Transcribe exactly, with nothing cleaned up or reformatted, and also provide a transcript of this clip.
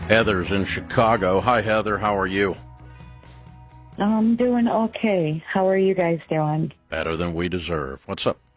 Heather's in Chicago. Hi, Heather. How are you? I'm doing okay. How are you guys doing? Better than we deserve. What's up?